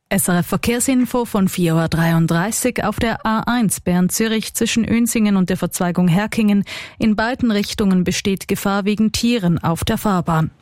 SRF Verkehrsinfo von 4.33 Uhr auf der A1 Bern-Zürich zwischen Önsingen und der Verzweigung Herkingen. In beiden Richtungen besteht Gefahr wegen Tieren auf der Fahrbahn.